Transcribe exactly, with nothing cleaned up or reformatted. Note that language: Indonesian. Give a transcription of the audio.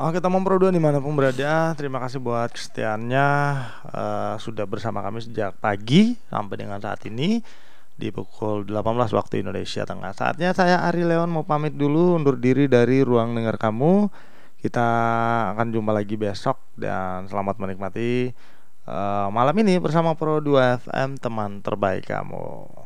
Oke, teman Pro dua dimanapun berada, terima kasih buat kesetiaannya, eh, sudah bersama kami sejak pagi sampai dengan saat ini di pukul delapan belas waktu Indonesia Tengah. Saatnya saya Ari Leon mau pamit dulu, undur diri dari ruang dengar kamu. Kita akan jumpa lagi besok dan selamat menikmati eh, malam ini bersama Pro dua F M, teman terbaik kamu.